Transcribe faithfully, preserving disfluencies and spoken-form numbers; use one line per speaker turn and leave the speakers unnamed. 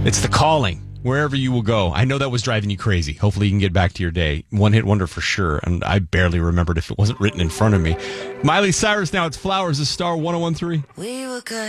It's The Calling. Wherever you will go. I know that was driving you crazy. Hopefully you can get back to your day. One hit wonder for sure. And I barely remembered if it wasn't written in front of me. Miley Cyrus now. It's Flowers, a Star one oh one three.
We were good.